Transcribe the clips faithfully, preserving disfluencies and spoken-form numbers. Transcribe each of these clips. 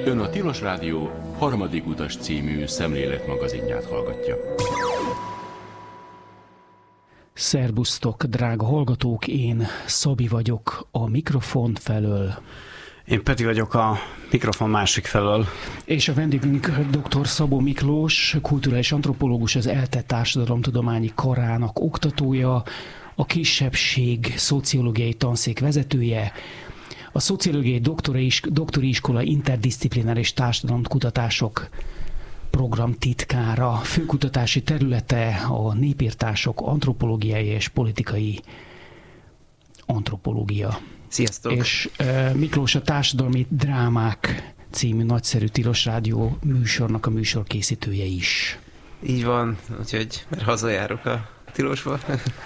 Ön a Tilos Rádió Harmadik Utas című szemléletmagazinját hallgatja. Szerbusztok, drága hallgatók, én Szabi vagyok a mikrofon felől. Én Peti vagyok a mikrofon másik felől. És a vendégünk dr. Szabó Miklós, kulturális antropológus, az ELTE Társadalomtudományi Karának oktatója, a kisebbség szociológiai tanszék vezetője, a szociológiai doktori, doktori iskola interdisziplináris társadalomkutatások programtitkára, főkutatási területe a népírtások antropológiai és politikai antropológia. Sziasztok! És uh, Miklós a Társadalmi Drámák című nagyszerű Tilos Rádió műsornak a műsorkészítője is. Így van, úgyhogy mert hazajárok a Tilosba.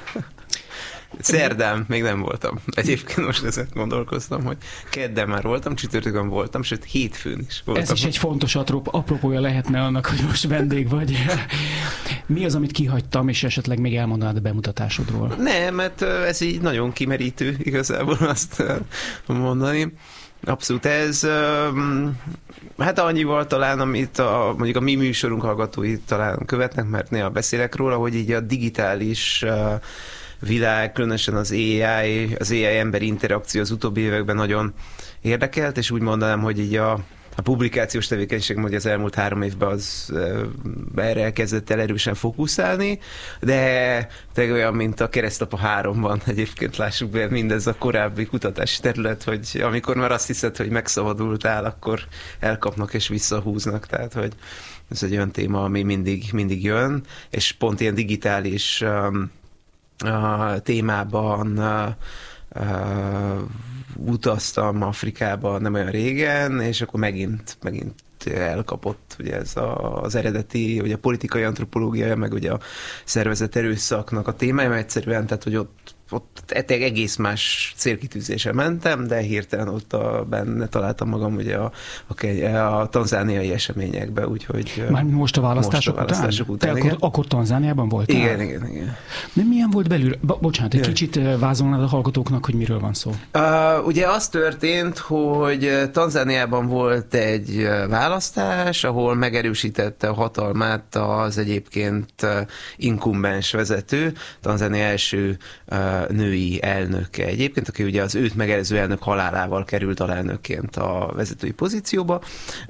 Szerdán még nem voltam. Egyébként most ezen gondolkoztam, hogy kedden már voltam, csütörtökön voltam, sőt hétfőn is voltam. Ez is egy fontos apropója lehetne annak, hogy most vendég vagy. Mi az, amit kihagytam, és esetleg még elmondanád a bemutatásodról? Nem, mert ez így nagyon kimerítő igazából azt mondani. Abszolút ez, hát annyival talán, amit a, mondjuk a mi műsorunk hallgatói talán követnek, mert néha beszélek róla, hogy így a digitális világ, különösen az á i, az á i emberi interakció az utóbbi években nagyon érdekelt, és úgy mondanám, hogy így a, a publikációs tevékenység, hogy az elmúlt három évben az erre elkezdett el erősen fókuszálni, de tényleg olyan, mint a Keresztapa háromban egyébként lássuk be mindez a korábbi kutatási terület, hogy amikor már azt hiszed, hogy megszabadultál, akkor elkapnak és visszahúznak, tehát hogy ez egy olyan téma, ami mindig, mindig jön, és pont ilyen digitális um, a témában uh, uh, utaztam Afrikába nem olyan régen, és akkor megint, megint elkapott ugye ez a, az eredeti, ugye a politikai antropológia, meg ugye a szervezett erőszaknak a témája, egyszerűen, tehát hogy ott ott egész más célkitűzéssel mentem, de hirtelen ott a, benne találtam magam ugye a, a, a tanzániai eseményekben, úgyhogy... Már most a választások, most a választások után? után? Te akkor, akkor Tanzániában voltál? Igen, igen, igen. De milyen volt belül? Bo- bocsánat, egy kicsit vázolnád a hallgatóknak, hogy miről van szó? Uh, ugye az történt, hogy Tanzániában volt egy választás, ahol megerősítette a hatalmát az egyébként inkumbens vezető, Tanzánia első uh, női elnöke egyébként, aki ugye az őt megelőző elnök halálával került alelnökként a vezetői pozícióba.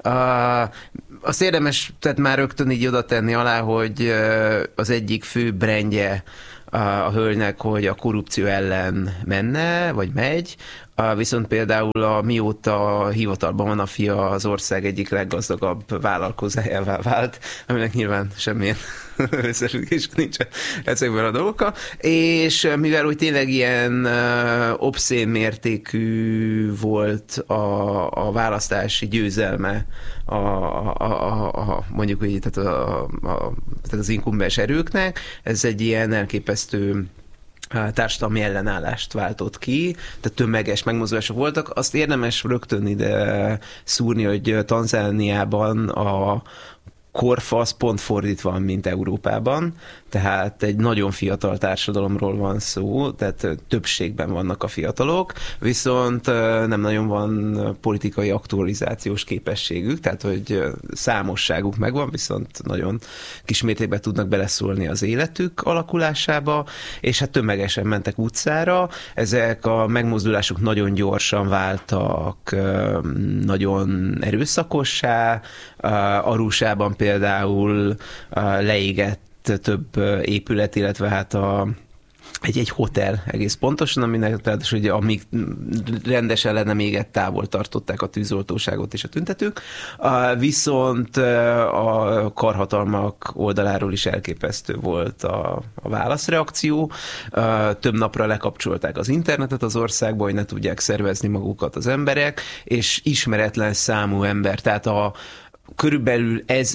Azt érdemes tehát már rögtön így oda tenni alá, hogy az egyik fő brandje a hölgynek, hogy a korrupció ellen menne, vagy megy, viszont például a, mióta hivatalban van a fia, az ország egyik leggazdagabb vállalkozójává vált, aminek nyilván semmilyen összefüggés nincs ezekben a dolgokkal, és mivel úgy tényleg ilyen uh, obszén mértékű volt a, a választási győzelme a, a, a, a, mondjuk úgy, tehát, a, a, tehát az inkumbens erőknek, ez egy ilyen elképesztő társadalmi ellenállást váltott ki, tehát tömeges megmozdulások voltak. Azt érdemes rögtön ide szúrni, hogy Tanzániában a korfasz pont fordítva van, mint Európában, tehát egy nagyon fiatal társadalomról van szó, tehát többségben vannak a fiatalok, viszont nem nagyon van politikai aktualizációs képességük, tehát hogy számosságuk megvan, viszont nagyon kismértékben tudnak beleszólni az életük alakulásába, és hát tömegesen mentek utcára, ezek a megmozdulások nagyon gyorsan váltak, nagyon erőszakossá, Arusában például leégett több épület, illetve hát a egy, egy hotel egész pontosan, aminek tehát, hogy amíg rendesen le nem égett, távol tartották a tűzoltóságot és a tüntetők, viszont a karhatalmak oldaláról is elképesztő volt a, a válaszreakció. Több napra lekapcsolták az internetet az országba, hogy ne tudják szervezni magukat az emberek, és ismeretlen számú ember, tehát a körülbelül ez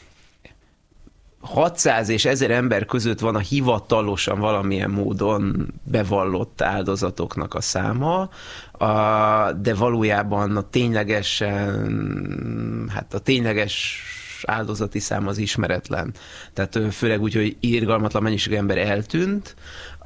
hatszáz és ezer ember között van a hivatalosan valamilyen módon bevallott áldozatoknak a száma, de valójában a ténylegesen, hát a tényleges áldozati szám az ismeretlen. Tehát főleg úgy, hogy irgalmatlan mennyiségű ember eltűnt,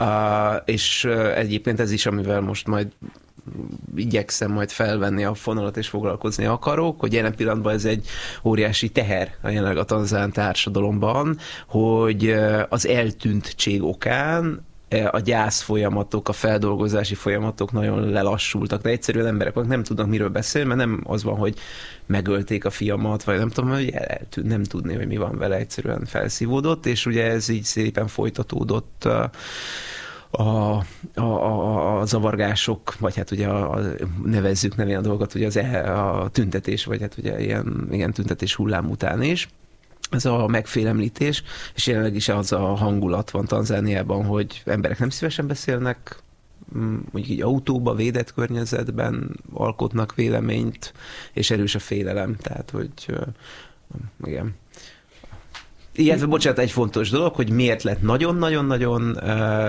és egyébként ez is, amivel most majd igyekszem majd felvenni a fonalat és foglalkozni akarok, hogy jelen pillanatban ez egy óriási teher a jelenleg a tanzán társadalomban, hogy az eltűntség okán a gyász folyamatok, a feldolgozási folyamatok nagyon lelassultak, de egyszerűen emberek nem tudnak miről beszélni, mert nem az van, hogy megölték a fiamat, vagy nem tudom, hogy eltűnt, nem tudni, hogy mi van vele, egyszerűen felszívódott, és ugye ez így szépen folytatódott a, a, a, a zavargások, vagy hát ugye a, a, nevezzük nevén a dolgot, ugye az e, a tüntetés, vagy hát ugye ilyen, ilyen tüntetés hullám után is. Ez a megfélemlítés, és jelenleg is az a hangulat van Tanzániában, hogy emberek nem szívesen beszélnek, mondjuk így autóba, védett környezetben alkotnak véleményt, és erős a félelem, tehát, hogy igen. Illetve, bocsánat, egy fontos dolog, hogy miért lett nagyon-nagyon-nagyon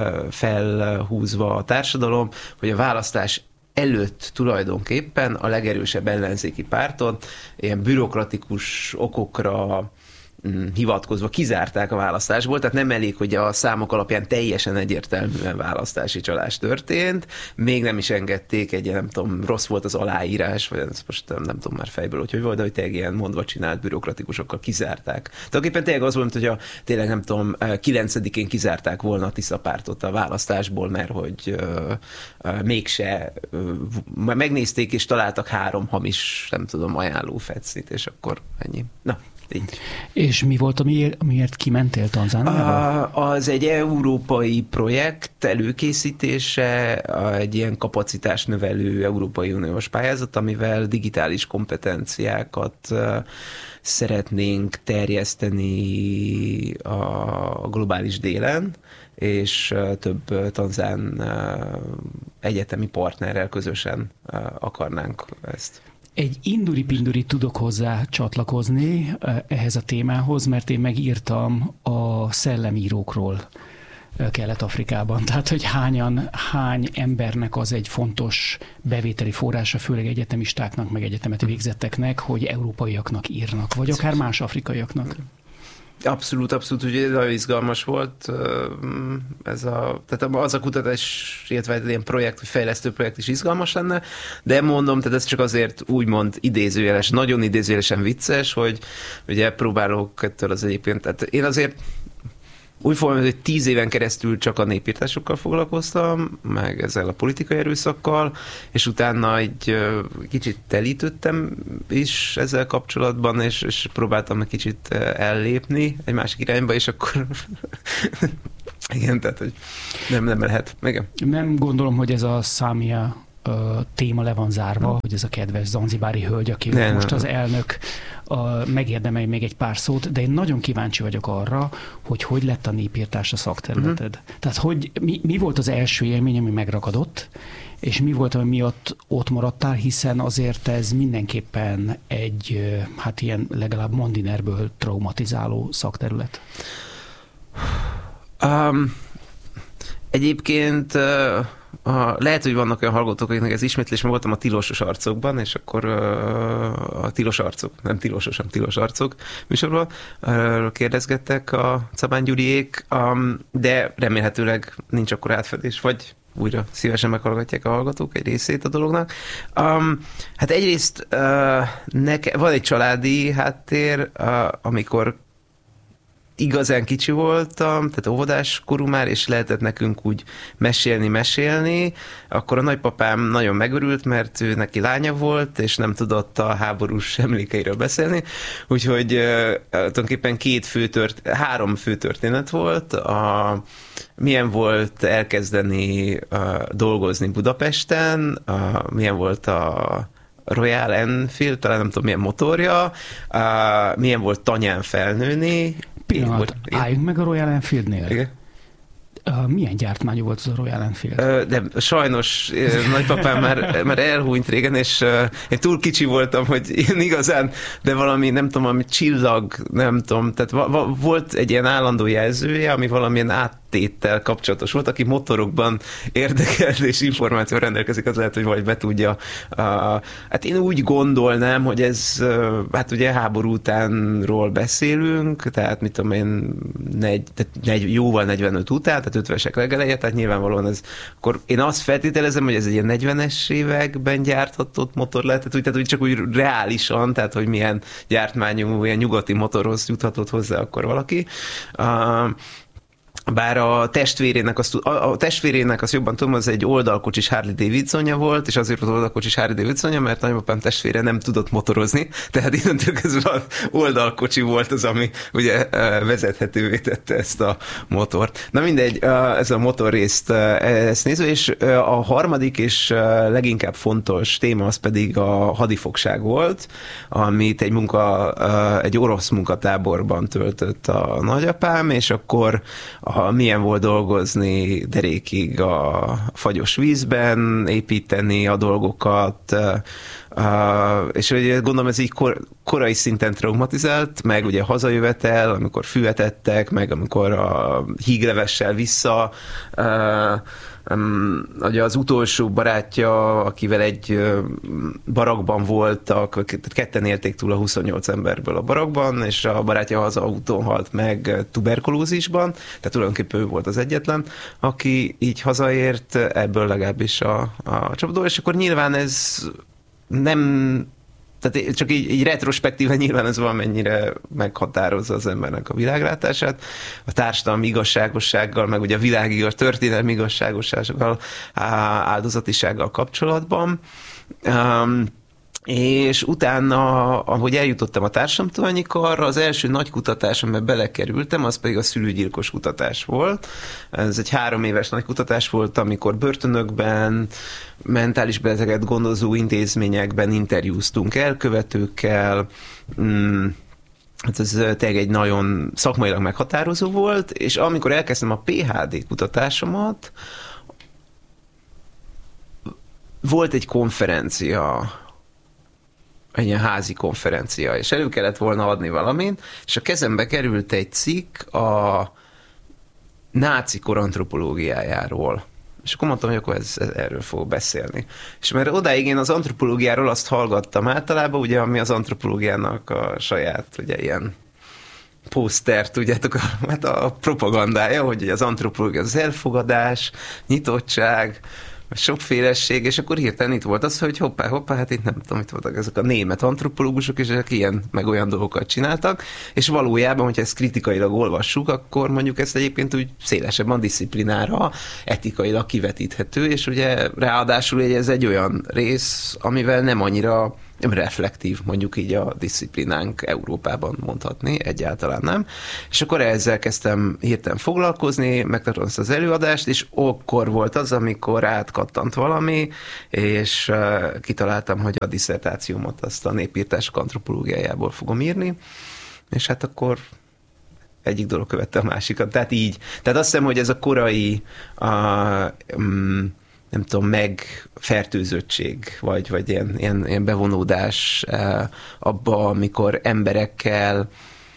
felhúzva a társadalom, hogy a választás előtt tulajdonképpen a legerősebb ellenzéki párton ilyen bürokratikus okokra hivatkozva kizárták a választásból, tehát nem elég, hogy a számok alapján teljesen egyértelműen választási csalás történt, még nem is engedték egy, nem tudom, rossz volt az aláírás, vagy most nem, nem tudom már fejből, hogy hogy volt, de hogy tényleg ilyen mondva csinált bürokratikusokkal kizárták. Tulajdonképpen tényleg az volt, hogy a, tényleg nem tudom, kilencedikén kizárták volna a Tisza pártot a választásból, mert hogy uh, uh, mégse uh, megnézték és találtak három hamis, nem tudom, ajánló fecnit, és akkor ennyi. Na. Így. És mi volt, amiért, amiért kimentél Tanzániába? Az egy európai projekt előkészítése, egy ilyen kapacitásnövelő Európai Uniós pályázat, amivel digitális kompetenciákat szeretnénk terjeszteni a globális délen, és több tanzán egyetemi partnerrel közösen akarnánk ezt. Egy induri-pinduri tudok hozzá csatlakozni ehhez a témához, mert én megírtam a szellemírókról Kelet-Afrikában. Tehát, hogy hányan, hány embernek az egy fontos bevételi forrása, főleg egyetemistáknak, meg egyetemet végzetteknek, hogy európaiaknak írnak, vagy akár más afrikaiaknak. Abszolút, abszolút, ugye nagyon izgalmas volt ez a, tehát az a kutatás, illetve egy ilyen projekt, vagy fejlesztő projekt is izgalmas lenne, de mondom, tehát ez csak azért úgymond idézőjeles, nagyon idézőjelesen vicces, hogy ugye próbálok ettől az egyébként, tehát én azért úgy fogom, hogy tíz éven keresztül csak a népírtásokkal foglalkoztam, meg ezzel a politikai erőszakkal, és utána egy kicsit telítődtem is ezzel kapcsolatban, és, és próbáltam egy kicsit ellépni egy másik irányba, és akkor igen, tehát hogy nem, nem lehet. Igen. Nem gondolom, hogy ez a Samia téma le van zárva, hogy ez a kedves zanzibári hölgy, aki ne, most ne, az elnök a, megérdemel még egy pár szót, de én nagyon kíváncsi vagyok arra, hogy hogy lett a népírtás a szakterületed. Uh-huh. Tehát hogy mi, mi volt az első élmény, ami megragadott, és mi volt, ami miatt ott maradtál, hiszen azért ez mindenképpen egy, hát ilyen legalább Mandinerből traumatizáló szakterület. Um, egyébként uh... A, lehet, hogy vannak olyan hallgatók, akiknek ez ismétlés, mert voltam a Tilosos arcokban, és akkor uh, a Tilos arcok, nem Tilosos, hanem Tilos arcok műsorban uh, kérdezgettek a Cabán Gyuriék, um, de remélhetőleg nincs akkor átfedés, vagy újra szívesen meghallgatják a hallgatók egy részét a dolognak. Um, hát egyrészt uh, neke, van egy családi háttér, uh, amikor igazán kicsi voltam, tehát óvodás korú már, és lehetett nekünk úgy mesélni, mesélni, akkor a nagypapám nagyon megörült, mert ő neki lánya volt, és nem tudott a háborús emlékeiről beszélni, úgyhogy uh, tulajdonképpen két fő tört, három fő történet volt, a, milyen volt elkezdeni uh, dolgozni Budapesten, uh, milyen volt a Royal Enfield, talán nem tudom milyen motorja, uh, milyen volt tanyán felnőni. Pillanat, álljunk meg a Royal Enfieldnél. Igen. Uh, milyen gyártmányú volt az a Royal Enfield? Uh, de sajnos uh, nagypapám már, már elhúnyt régen, és uh, én túl kicsi voltam, hogy én igazán, de valami, nem tudom, ami csillag, nem tudom, tehát va- va- volt egy ilyen állandó jelzője, ami valamilyen át téttel kapcsolatos volt, aki motorokban érdekelt és információ rendelkezik, az lehet, hogy vagy be tudja. Uh, hát én úgy gondolnám, hogy ez, uh, hát ugye háború utánról beszélünk, tehát mit tudom én, negy, tehát negy, jóval negyvenöt után, tehát ötvenesek legeleje, tehát nyilvánvalóan ez, akkor én azt feltételezem, hogy ez egy ilyen negyvenes években gyárthatott motor lehet, tehát úgy, tehát úgy csak úgy reálisan, tehát hogy milyen gyártmányú, ilyen nyugati motorhoz juthatott hozzá akkor valaki. Uh, Bár a testvérének, azt, a, a testvérének azt jobban tudom, az egy oldalkocsis Harley Davidsonja volt, és azért volt oldalkocsis Harley Davidsonja, mert nagyapám testvére nem tudott motorozni, tehát innentől kezdve az oldalkocsi volt az, ami ugye vezethetővé tette ezt a motort. Na mindegy, ez a motorrészt ezt nézve, és a harmadik és leginkább fontos téma az pedig a hadifogság volt, amit egy munka, egy orosz munkatáborban töltött a nagyapám, és akkor a milyen volt dolgozni derékig a fagyos vízben, építeni a dolgokat, és gondolom ez így kor, korai szinten traumatizált, meg ugye hazajövetel, amikor füvet ettek, meg amikor a híglevessel vissza, Um, ugye az utolsó barátja, akivel egy barakban voltak, tehát ketten élték túl a huszonnyolc emberből a barakban, és a barátja haza autón halt meg tuberkulózisban, tehát tulajdonképpen ő volt az egyetlen, aki így hazaért, ebből legalábbis a, a csapatból, és akkor nyilván ez nem... Tehát csak így, így retrospektíven nyilván ez valamennyire meghatározza az embernek a világlátását, a társadalmi igazságossággal, meg ugye a világigaz, történelmi igazságossággal, áldozatisággal kapcsolatban. Um, és utána, ahogy eljutottam a társadalomtudományi karra, az első nagy kutatás, amiben belekerültem, az pedig a szülőgyilkos kutatás volt. Ez egy három éves nagy kutatás volt, amikor börtönökben, mentális beteget gondozó intézményekben interjúztunk elkövetőkkel. Hmm. Hát ez tényleg egy nagyon szakmailag meghatározó volt, és amikor elkezdtem a pé há dé kutatásomat, volt egy konferencia, egy ilyen házi konferencia, és elő kellett volna adni valamit, és a kezembe került egy cikk a náci kor antropológiájáról. És akkor mondtam, hogy akkor ez, ez, erről fogok beszélni. És mert odáig én az antropológiáról azt hallgattam általában, ugye, ami az antropológiának a saját, ugye, ilyen poszter, tudjátok, a, hát a propagandája, hogy az antropológia az elfogadás, nyitottság, sokféleség, és akkor hirtelen itt volt az, hogy hoppá, hoppá, hát itt nem tudom, itt voltak ezek a német antropológusok, és ezek ilyen, meg olyan dolgokat csináltak, és valójában, hogyha ezt kritikailag olvassuk, akkor mondjuk ezt egyébként úgy szélesebben disziplinára, etikailag kivetíthető, és ugye ráadásul ez egy olyan rész, amivel nem annyira reflektív, mondjuk így a disziplinánk Európában mondhatni, egyáltalán nem. És akkor ezzel kezdtem hirtelen foglalkozni, megtartom ezt az előadást, és akkor volt az, amikor átkattant valami, és kitaláltam, hogy a disszertációmat azt a népírtások antropológiájából fogom írni, és hát akkor egyik dolog követte a másikat. Tehát így. Tehát azt hiszem, hogy ez a korai a, um, nem tudom, megfertőzöttség, vagy, vagy ilyen, ilyen, ilyen bevonódás eh, abba, amikor emberekkel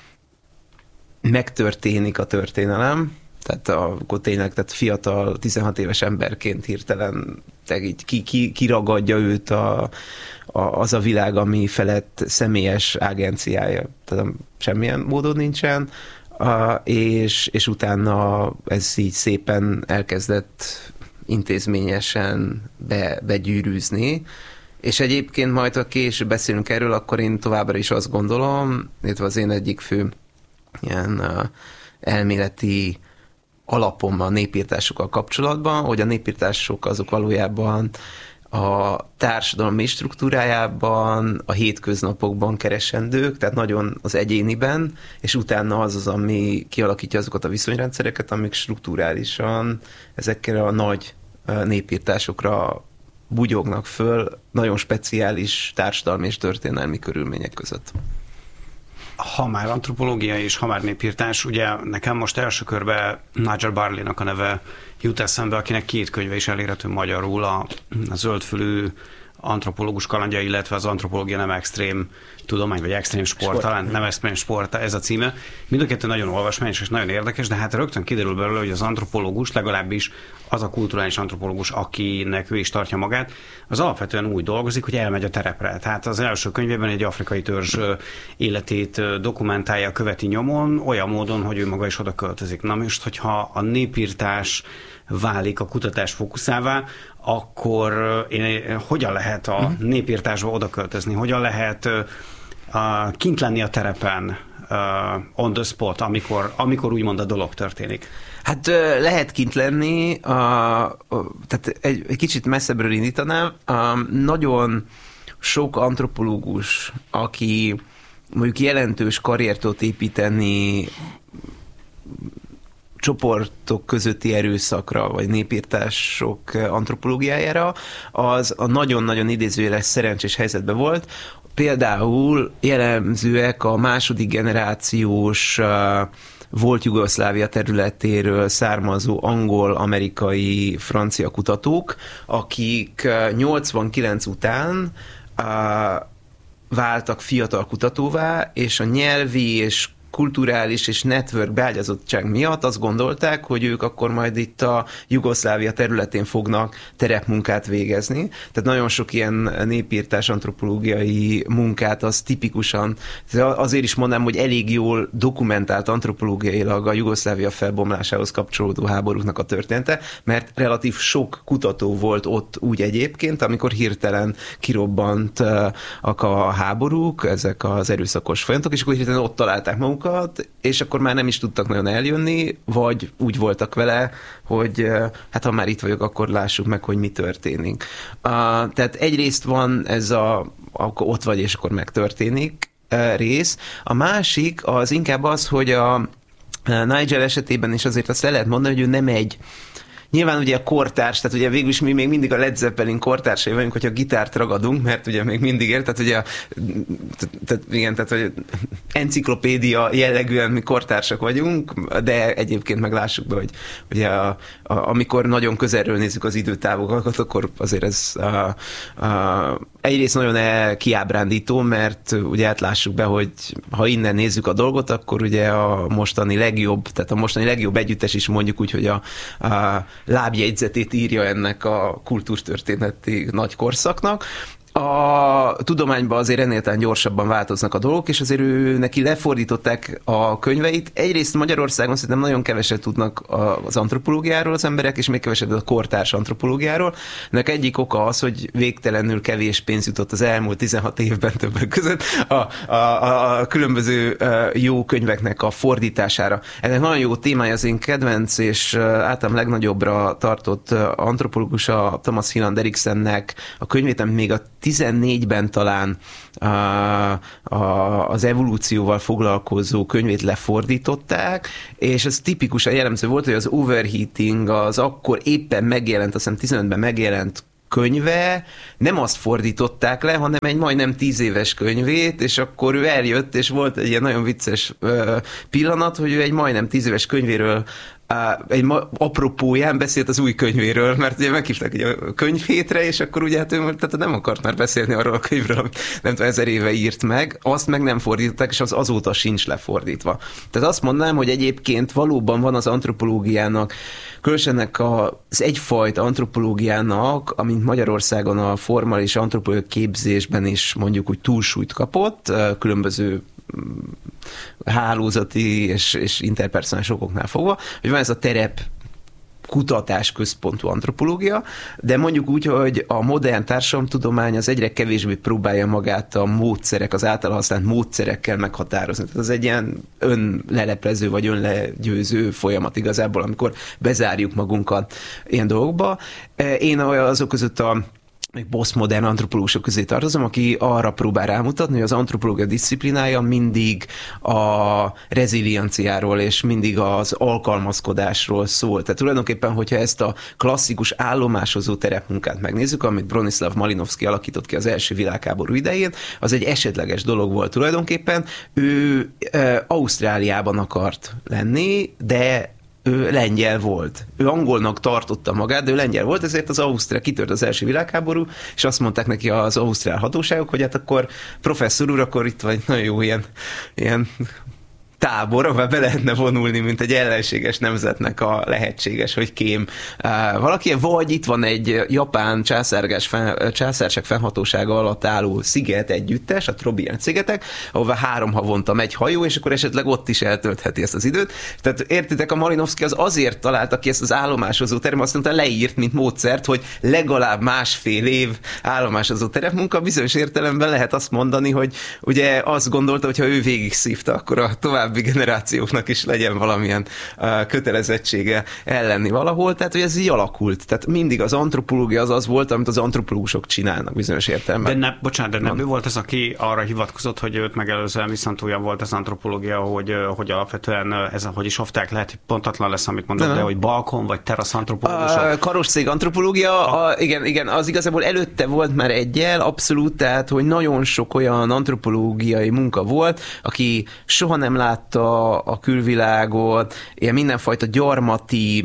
megtörténik a történelem, tehát akkor tényleg, tehát fiatal, tizenhat éves emberként hirtelen így ki, ki, kiragadja őt a, a, az a világ, ami felett személyes agenciája, tehát semmilyen módon nincsen, a, és, és utána ez így szépen elkezdett intézményesen be, begyűrűzni, és egyébként majd, ha később beszélünk erről, akkor én továbbra is azt gondolom, illetve az én egyik fő ilyen uh, elméleti alapom a népírtásokkal kapcsolatban, hogy a népírtások azok valójában a társadalmi struktúrájában, a hétköznapokban keresendők, tehát nagyon az egyéniben, és utána az az, ami kialakítja azokat a viszonyrendszereket, amik strukturálisan ezekkel a nagy népírtásokra bugyognak föl nagyon speciális társadalmi és történelmi körülmények között. Ha már antropológia és ha már népírtás, ugye nekem most első körben Nigel Barleynak a neve jut eszembe, akinek két könyve is elérhető magyarul, a, a Zöldfülű antropológus kalandja, illetve az antropológia nem extrém tudomány, vagy extrém sport, sport. talán nem extrém sport, ez a címe. Mind a kettő nagyon olvasmányos és nagyon érdekes, de hát rögtön kiderül belőle, hogy az antropológus, legalábbis az a kulturális antropológus, akinek ő is tartja magát, az alapvetően úgy dolgozik, hogy elmegy a terepre. Tehát az első könyvében egy afrikai törzs életét dokumentálja, követi nyomon, olyan módon, hogy ő maga is oda költözik. Na most, hogyha a népírtás válik a kutatás fókuszává, akkor én, hogyan lehet a népírtásba oda költözni? Hogyan lehet uh, kint lenni a terepen, uh, on the spot, amikor, amikor úgymond a dolog történik? Hát lehet kint lenni, a, a, tehát egy, egy kicsit messzebbről indítanám. A, nagyon sok antropológus, aki mondjuk jelentős karriert tud építeni csoportok közötti erőszakra, vagy népírtások antropológiájára, az a nagyon-nagyon idézőjeles szerencsés helyzetben volt. Például jellemzőek a második generációs uh, volt Jugoszlávia területéről származó angol, amerikai, francia kutatók, akik nyolcvankilenc után uh, váltak fiatal kutatóvá, és a nyelvi és kulturális és network beágyazottság miatt azt gondolták, hogy ők akkor majd itt a Jugoszlávia területén fognak terepmunkát végezni. Tehát nagyon sok ilyen népírtás antropológiai munkát az tipikusan, azért is mondanám, hogy elég jól dokumentált antropológiailag a Jugoszlávia felbomlásához kapcsolódó háborúknak a története, mert relatív sok kutató volt ott úgy egyébként, amikor hirtelen kirobbantak a háborúk, ezek az erőszakos folyamatok, és akkor hirtelen ott találták magukat, és akkor már nem is tudtak nagyon eljönni, vagy úgy voltak vele, hogy hát ha már itt vagyok, akkor lássuk meg, hogy mi történik. Uh, tehát egyrészt van ez a, akkor ott vagy, és akkor megtörténik uh, rész. A másik az inkább az, hogy a Nigel esetében is azért azt el lehet mondani, hogy ő nem egy nyilván ugye a kortárs, tehát ugye végül is mi még mindig a Led Zeppelin kortársai vagyunk, hogyha gitárt ragadunk, mert ugye még mindig ér, tehát ugye tehát, igen, tehát hogy enciklopédia jellegűen mi kortársak vagyunk, de egyébként meglássuk be, hogy ugye a, a, amikor nagyon közelről nézzük az időtávokat, akkor azért ez a, a, egyrészt nagyon kiábrándító, mert ugye átlássuk be, hogy ha innen nézzük a dolgot, akkor ugye a mostani legjobb, tehát a mostani legjobb együttes is mondjuk úgy, hogy a, a lábjegyzetét írja ennek a kultúrtörténeti nagy korszaknak. A tudományban azért ennél talán gyorsabban változnak a dolgok, és azért ő neki lefordították a könyveit. Egyrészt Magyarországon szerintem nagyon keveset tudnak az antropológiáról az emberek, és még keveset a kortárs antropológiáról. Ennek egyik oka az, hogy végtelenül kevés pénz jutott az elmúlt tizenhat évben többek között a, a, a különböző jó könyveknek a fordítására. Ennek nagyon jó témája az én kedvenc, és általában legnagyobbra tartott antropológus a Thomas Hillard Eriksennek a könyvét, amit még a tizennégyben talán a, a, az evolúcióval foglalkozó könyvét lefordították, és ez tipikusan jellemző volt, hogy az Overheating az akkor éppen megjelent, azt hiszem tizenötben megjelent könyve, nem azt fordították le, hanem egy majdnem tíz éves könyvét, és akkor ő eljött, és volt egy ilyen nagyon vicces ö, pillanat, hogy ő egy majdnem tíz éves könyvéről egy apropóján beszélt az új könyvéről, mert ugye meghívták ugye a könyvhétre, és akkor ugye hát ő tehát nem akart már beszélni arról a könyvről, amit nem tudom, ezer éve írt meg, azt meg nem fordították, és az azóta sincs lefordítva. Tehát azt mondanám, hogy egyébként valóban van az antropológiának, különösen ennek az egyfajta antropológiának, amint Magyarországon a formális antropológiai képzésben is mondjuk úgy túlsúlyt kapott, különböző hálózati és, és interpersonális okoknál fogva, hogy van ez a terep kutatás központú antropológia, de mondjuk úgy, hogy a modern társadalomtudomány az egyre kevésbé próbálja magát a módszerek, az által használt módszerekkel meghatározni. Tehát az egy ilyen önleleplező vagy önlegyőző folyamat igazából, amikor bezárjuk magunkat ilyen dolgokba. Én azok között a még posztmodern antropológusok közé tartozom, aki arra próbál rámutatni, hogy az antropológia diszciplinája mindig a rezilienciáról és mindig az alkalmazkodásról szól. Tehát tulajdonképpen, hogyha ezt a klasszikus állomásozó terepmunkát megnézzük, amit Bronislav Malinowski alakított ki az első világháború idején, az egy esetleges dolog volt tulajdonképpen. Ő e, Ausztráliában akart lenni, de ő lengyel volt. Ő angolnak tartotta magát, de ő lengyel volt, ezért az ausztrál kitört az első világháború, és azt mondták neki az ausztrál hatóságok, hogy hát akkor professzor úr, akkor itt van egy nagyon jó ilyen, ilyen tábor, ahol be lehetne vonulni, mint egy ellenséges nemzetnek a lehetséges, hogy kém valaki, vagy itt van egy japán fenn, császárság fennhatósága alatt álló sziget együttes, a Trobriand szigetek, ahova három havonta megy hajó, és akkor esetleg ott is eltöltheti ezt az időt. Tehát értitek, a Malinowski az azért találta ki ezt az állomásozó terem, azt mondta, leírt, mint módszert, hogy legalább másfél év állomásozó terepmunka, bizonyos értelemben lehet azt mondani, hogy ugye azt gondolta, hogy ha ő végig szívta, akkor a tovább generációknak is legyen valamilyen uh, kötelezettsége ellenni valahol, tehát hogy ez így alakult. Tehát mindig az antropológia az az volt, amit az antropológusok csinálnak bizonyos értelemben. De ne, bocsánat, de nem ő volt ez, aki arra hivatkozott, hogy őt megelőzően viszont olyan volt az antropológia, hogy, hogy alapvetően ez, hogy is hozták, lehet, hogy pontatlan lesz, amit mondod, de, de hogy balkon vagy terasz antropológusok. A karosszék antropológia, a... A, igen, igen, az igazából előtte volt már egyel, abszolút, tehát, hogy nagyon sok olyan antropológiai munka volt, aki soha nem lát a külvilágot, ilyen mindenfajta gyarmati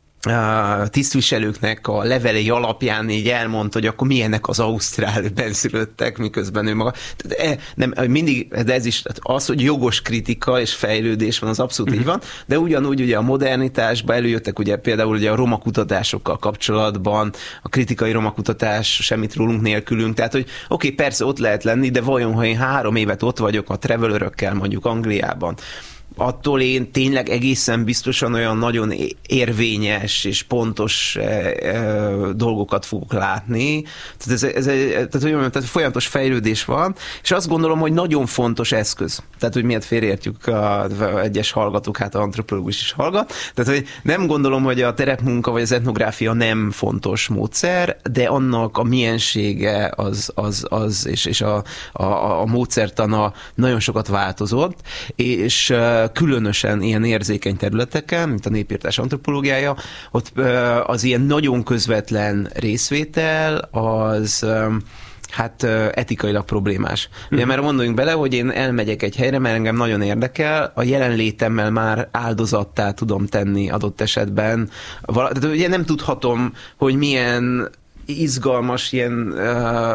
tisztviselőknek a levelei alapján így elmondta, hogy akkor milyenek az ausztrál benszülöttek, miközben ő maga. Tehát nem, mindig, de ez is az, hogy jogos kritika és fejlődés van, az abszolút uh-huh. így van, de ugyanúgy ugye a modernitásban előjöttek ugye például ugye a romakutatásokkal kapcsolatban, a kritikai romakutatás, semmit rólunk nélkülünk, tehát hogy oké, okay, persze ott lehet lenni, de vajon, ha én három évet ott vagyok a travelerökkel mondjuk Angliában, attól én tényleg egészen biztosan olyan nagyon érvényes és pontos e, e, dolgokat fogok látni. Tehát, ez, ez, tehát, hogy mondjam, tehát folyamatos fejlődés van, és azt gondolom, hogy nagyon fontos eszköz. Tehát, hogy miért félreértjük a, a egyes hallgatók, hát a antropológus is hallgat. Tehát, hogy nem gondolom, hogy a terepmunka vagy az etnográfia nem fontos módszer, de annak a miensége az, az, az és, és a, a, a módszertana nagyon sokat változott, és különösen ilyen érzékeny területeken, mint a népírtás antropológiája, ott az ilyen nagyon közvetlen részvétel, az hát etikailag problémás. Ugye, mert gondoljunk bele, hogy én elmegyek egy helyre, mert engem nagyon érdekel, a jelenlétemmel már áldozattá tudom tenni adott esetben. Tehát ugye nem tudhatom, hogy milyen izgalmas ilyen, uh,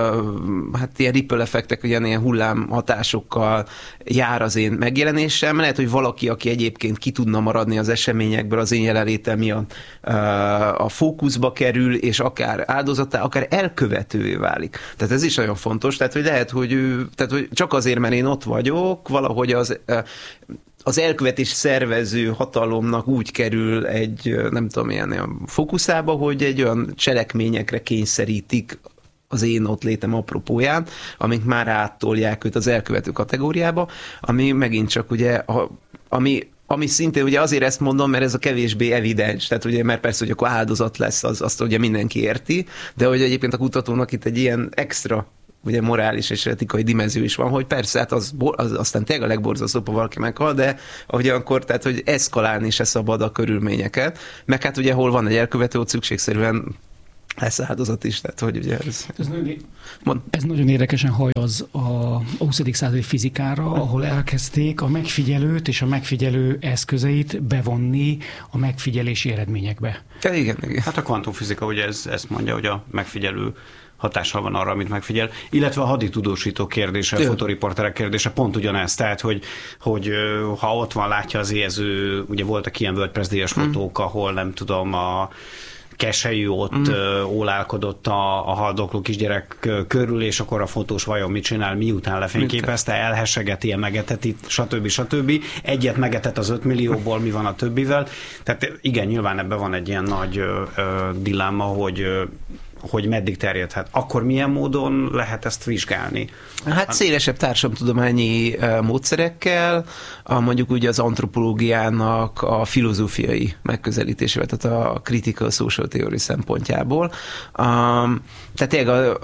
hát ilyen ripple effektek, ilyen, ilyen hullám hatásokkal jár az én megjelenésem. Lehet, hogy valaki, aki egyébként ki tudna maradni az eseményekből az én jelenlétem miatt uh, a fókuszba kerül, és akár áldozatá, akár elkövetővé válik. Tehát ez is nagyon fontos. Tehát, hogy lehet, hogy ő, tehát, hogy csak azért, mert én ott vagyok, valahogy az uh, az elkövetés szervező hatalomnak úgy kerül egy, nem tudom, ilyen, ilyen fókuszába, hogy egy olyan cselekményekre kényszerítik az én ott létem apropóján, amik már áttolják őt az elkövető kategóriába, ami megint csak ugye, a, ami Ami szintén ugye azért ezt mondom, mert ez a kevésbé evidens, tehát ugye, mert persze, hogy akkor áldozat lesz, az, azt ugye mindenki érti, de hogy egyébként a kutatónak itt egy ilyen extra ugye morális és etikai dimenzió is van, hogy persze, hát az, az aztán tényleg a legborzasztóbb, ha valaki meghal, de ahogy akkor, tehát, hogy eszkalálni se szabad a körülményeket, meg hát ugye, hol van egy elkövető, ott szükségszerűen lesz áldozat is, tehát hogy ugye ez... Ez nagyon, ez nagyon érdekesen hajaz a huszadik századi fizikára, ahol elkezdték a megfigyelőt és a megfigyelő eszközeit bevonni a megfigyelési eredményekbe. Ja, igen, igen. Hát a kvantumfizika ugye ez, ezt mondja, hogy a megfigyelő hatással van arra, amit megfigyel, illetve a haditudósító kérdése, a fotoriporterek kérdése pont ugyanez, tehát, hogy, hogy ha ott van, látja az éjező, ugye voltak ilyen WordPress díjas fotók, mm. ahol nem tudom, a keselyű ott mm. ólálkodott a, a haldokló kisgyerek körül, és akkor a fotós vajon mit csinál, miután lefényképezte, elhessegeti, megeteti, stb. stb. Egyet megetett az öt millióból, mi van a többivel. Tehát igen, nyilván ebben van egy ilyen nagy ö, ö, dilemma, hogy ö, hogy meddig terjedhet. Akkor milyen módon lehet ezt vizsgálni? Hát szélesebb társadalomtudományi módszerekkel, a, mondjuk ugye az antropológiának a filozófiai megközelítésével, tehát a critical social theory szempontjából. Um, tehát tényleg a,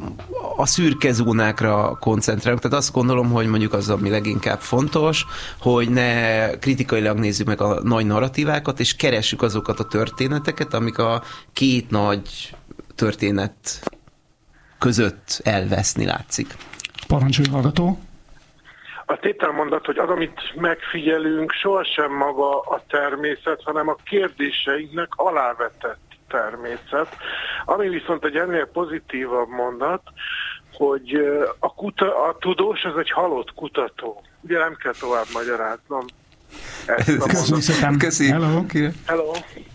a szürke zónákra koncentrálunk. Tehát azt gondolom, hogy mondjuk az, ami leginkább fontos, hogy ne kritikailag nézzük meg a nagy narratívákat, és keressük azokat a történeteket, amik a két nagy történet között elveszni látszik. Parancsolj, hallgató! a tételmondat, hogy az, amit megfigyelünk, sohasem maga a természet, hanem a kérdéseinknek alávetett természet. Ami viszont egy ennél pozitívabb mondat, hogy a, kuta, a tudós az egy halott kutató. Ugye nem kell tovább magyaráznom. Köszönöm szépen. Köszönöm. Hello. Hello.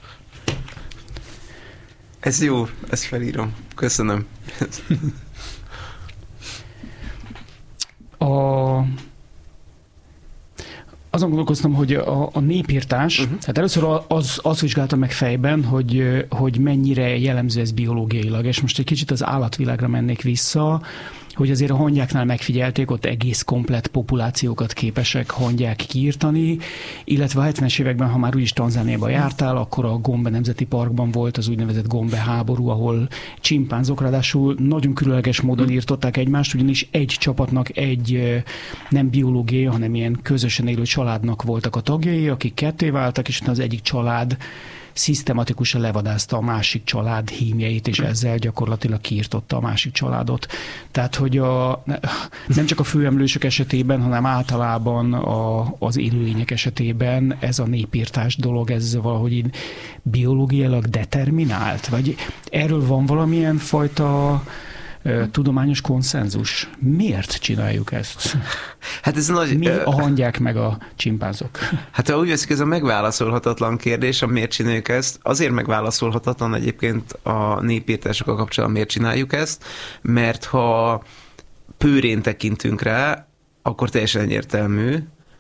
Ez jó, ezt felírom. Köszönöm. A... Azon gondolkoztam, hogy a, a népírtás, uh-huh. tehát először az, azt vizsgáltam meg fejben, hogy, hogy mennyire jellemző ez biológiailag, és most egy kicsit az állatvilágra mennék vissza, hogy azért a hangyáknál megfigyelték, ott egész komplett populációkat képesek hangyák kiírtani, illetve a hetvenes években, ha már úgyis Tanzániában jártál, akkor a Gombe Nemzeti Parkban volt az úgynevezett Gombe háború, ahol csimpánzok ráadásul nagyon különleges módon írtották egymást, ugyanis egy csapatnak egy nem biológiai, hanem ilyen közösen élő családnak voltak a tagjai, akik ketté váltak, és az egyik család szisztematikusan levadázta a másik család hímjeit, és ezzel gyakorlatilag kiirtotta a másik családot. Tehát, hogy a, nem csak a főemlősök esetében, hanem általában a, az élőlények esetében ez a népírtás dolog, ez valahogy így biológiailag determinált? Vagy erről van valamilyen fajta tudományos konszenzus? Miért csináljuk ezt? Hát ez nagy... Mi a hangyák meg a csimpánzok? Hát ha úgy veszik, ez a megválaszolhatatlan kérdés, miért csináljuk ezt. Azért megválaszolhatatlan egyébként a népírtásokkal kapcsolatban, miért csináljuk ezt, mert ha pőrén tekintünk rá, akkor teljesen egyértelmű,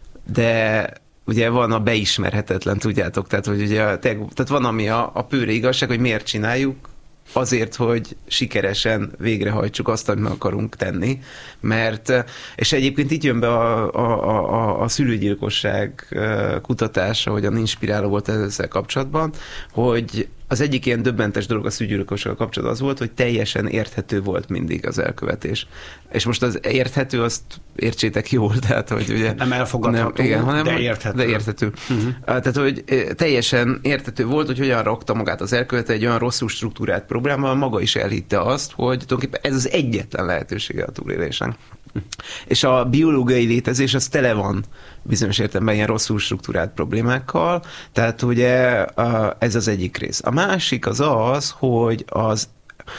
de ugye van a beismerhetetlen, tudjátok, tehát, hogy ugye, tehát van ami a, a pőre igazság, hogy miért csináljuk, azért, hogy sikeresen végrehajtsuk azt, amit meg akarunk tenni, mert, és egyébként itt jön be a, a, a, a szülőgyilkosság kutatása, hogyan inspiráló volt ezzel kapcsolatban, hogy az egyik ilyen döbbentes dolog a szülőgyilkossággal kapcsolatban az volt, hogy teljesen érthető volt mindig az elkövetés. És most az érthető, azt értsétek jól, tehát, hogy ugye... Nem elfogadható, nem, igen, hanem, de érthető. De érthető. Uh-huh. Tehát, hogy teljesen érthető volt, hogy hogyan rakta magát az elkövető egy olyan rosszul struktúrált problémával, maga is elhitte azt, hogy tulajdonképpen ez az egyetlen lehetősége a túlélésnek. És a biológiai létezés az tele van bizonyos értelemben ilyen rosszul struktúrált problémákkal, tehát ugye ez az egyik rész. A másik az az, hogy az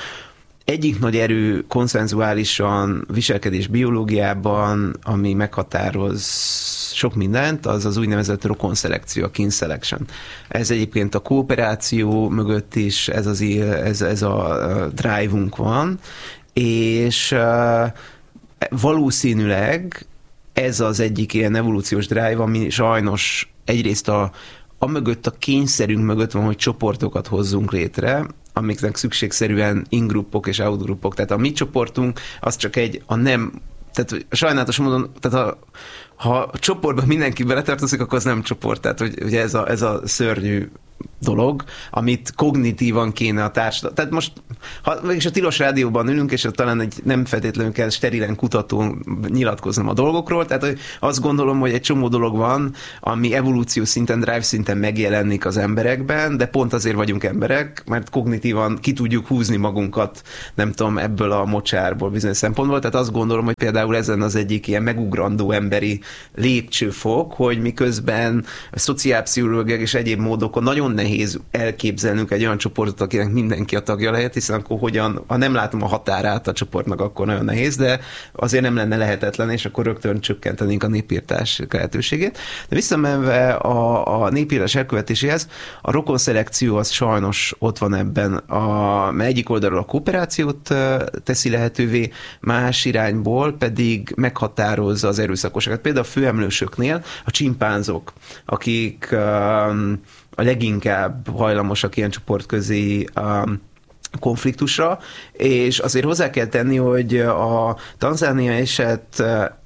egyik nagy erő konszenzuálisan viselkedés biológiában, ami meghatároz sok mindent, az az úgynevezett rokonszelekció, a kin selection. Ez egyébként a kooperáció mögött is, ez, az, ez, ez a drive-unk van, és valószínűleg ez az egyik ilyen evolúciós drive, ami sajnos egyrészt a, a mögött, a kényszerünk mögött van, hogy csoportokat hozzunk létre, amiknek szükségszerűen in-grupok és out-grupok. Tehát a mi csoportunk az csak egy, a nem, tehát sajnálatos módon, tehát a, ha a csoportban mindenki beletartozik, akkor az nem csoport. Tehát hogy ugye ez a, ez a szörnyű dolog, amit kognitívan kéne a társadalom. Tehát most, ha mégis a Tilos Rádióban ülünk, és talán egy nem feltétlenül kell sterilen kutatón nyilatkoznom a dolgokról, tehát hogy azt gondolom, hogy egy csomó dolog van, ami evolúció szinten, drive szinten megjelenik az emberekben, de pont azért vagyunk emberek, mert kognitívan ki tudjuk húzni magunkat, nem tudom, ebből a mocsárból bizonyos szempontból, tehát azt gondolom, hogy például ezen az egyik ilyen megugrandó emberi lépcsőfok, hogy miközben a szociálpszichológiák és egyéb módokon nagyon nehéz elképzelnünk egy olyan csoportot, akinek mindenki a tagja lehet, hiszen akkor hogyan, ha nem látom a határát a csoportnak, akkor nagyon nehéz, de azért nem lenne lehetetlen, és akkor rögtön csökkentenénk a népírtás lehetőségét. De visszamenve a, a népírtás elkövetéséhez, a rokonszelekció az sajnos ott van ebben. A, egyik oldalról a kooperációt teszi lehetővé, más irányból pedig meghatározza az erőszakosságot. Például a főemlősöknél a csimpánzok, akik a leginkább hajlamosak ilyen csoportközi um, konfliktusra, és azért hozzá kell tenni, hogy a Tanzánia eset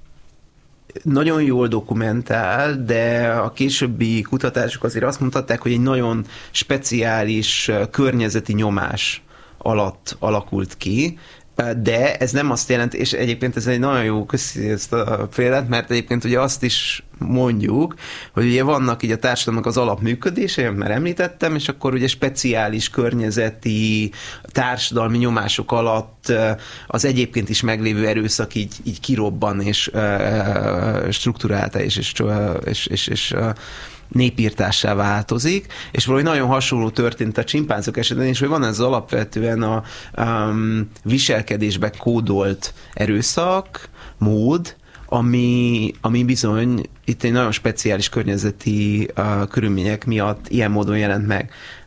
nagyon jól dokumentál, de a későbbi kutatások azért azt mutatták, hogy egy nagyon speciális környezeti nyomás alatt alakult ki, De ez nem azt jelenti, és egyébként ez egy nagyon jó, köszi ezt a példát, mert egyébként ugye azt is mondjuk, hogy ugye vannak így a társadalomnak az alapműködése, mert említettem, és akkor ugye speciális környezeti, társadalmi nyomások alatt az egyébként is meglévő erőszak így, így kirobban, és uh, struktúrálta, és, és, és, és, és uh, népírtássá változik, és valahogy nagyon hasonló történt a csimpánzok esetén is, hogy van ez alapvetően a um, viselkedésbe kódolt erőszak, mód, ami, ami bizony itt egy nagyon speciális környezeti uh, körülmények miatt ilyen módon jelent meg.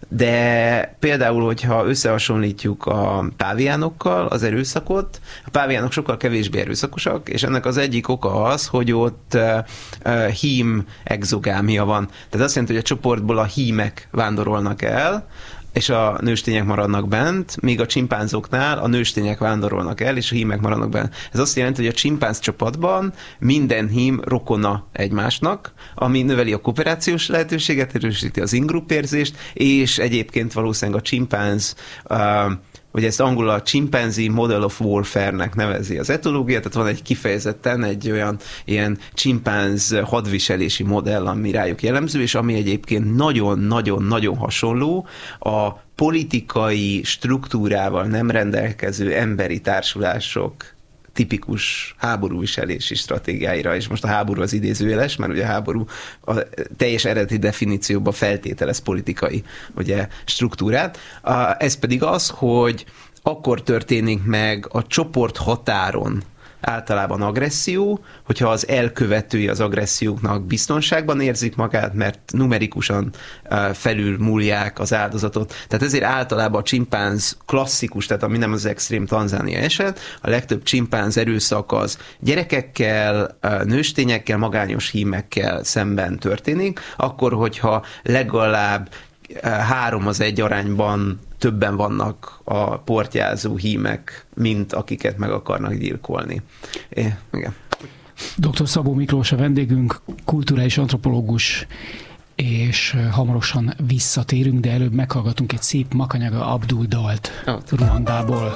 De például, hogyha összehasonlítjuk a páviánokkal az erőszakot, a páviánok sokkal kevésbé erőszakosak, és ennek az egyik oka az, hogy ott uh, uh, hím exogámia van. Tehát azt jelenti, hogy a csoportból a hímek vándorolnak el, és a nőstények maradnak bent, míg a csimpánzoknál a nőstények vándorolnak el, és a hímek maradnak bent. Ez azt jelenti, hogy a csimpánz csapatban minden hím rokona egymásnak, ami növeli a kooperációs lehetőséget, erősíti az in-group érzést, és egyébként valószínűleg a csimpánz, uh, hogy ezt angolul a Chimpanzee Model of Warfare-nek nevezi az etológia, tehát van egy kifejezetten egy olyan ilyen csimpánz hadviselési modell, ami rájuk jellemző, és ami egyébként nagyon-nagyon-nagyon hasonló a politikai struktúrával nem rendelkező emberi társulások tipikus háborúviselési stratégiáira, és most a háború az idézőjeles, mert ugye a háború a teljes eredeti definícióban feltételez politikai ugye, struktúrát. Ez pedig az, hogy akkor történik meg a csoport határon általában agresszió, hogyha az elkövetői az agresszióknak biztonságban érzik magát, mert numerikusan felül múlják az áldozatot. Tehát ezért általában a csimpánz klasszikus, tehát ami nem az extrém Tanzánia eset, a legtöbb csimpánz erőszak az gyerekekkel, nőstényekkel, magányos hímekkel szemben történik, akkor, hogyha legalább három az egy arányban többen vannak a portyázó hímek, mint akiket meg akarnak gyilkolni. É, igen. doktor Szabó Miklós a vendégünk, kulturális antropológus, és hamarosan visszatérünk, de előbb meghallgatunk egy szép Makanyaga Abdul dalt Ruandából.